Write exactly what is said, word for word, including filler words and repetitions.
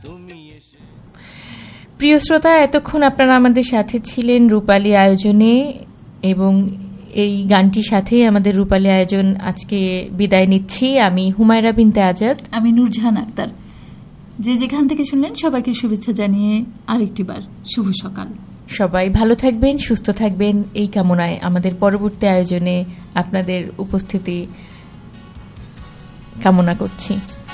প্রিয় শ্রোতা, এতক্ষণ আপনারা আমাদের সাথে ছিলেন রূপালী আয়োজনে, এবং এই গানটির সাথেই আমাদের রূপালী আয়োজন আজকে বিদায় নিচ্ছি। আমি হুমায়রা বিনতে আজাদ, আমি নূরজাহান আক্তার। যে যেখান থেকে শুনলেন সবাইকে শুভেচ্ছা জানিয়ে আরেকটি বার শুভ সকাল। সবাই ভালো থাকবেন, সুস্থ থাকবেন, এই কামনায় আমাদের পরবর্তী আয়োজনে আপনাদের উপস্থিতি কামনা করছি।